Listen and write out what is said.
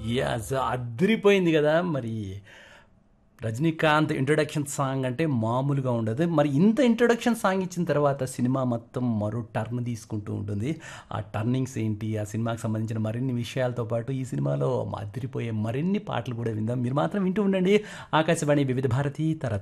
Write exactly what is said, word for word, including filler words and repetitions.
Yes అదిరిపోయింది కదా మరి. రజనీకాంత్ ఇంట్రొడక్షన్ సాంగ్ అంటే మామూలుగా ఉండదు. మరి ఇంత ఇంట్రొడక్షన్ సాంగ్ ఇచ్చిన తర్వాత సినిమా మొత్తం మరో టర్న్ తీసుకుంటూ ఉంటుంది. ఆ టర్నింగ్స్ ఏంటి, ఆ సినిమాకి సంబంధించిన మరిన్ని విషయాలతో పాటు ఈ సినిమాలో అదిరిపోయే మరిన్ని పాటలు కూడా విందాం. మీరు మాత్రం వింటూ ఉండండి ఆకాశవాణి వివిధ భారతి తర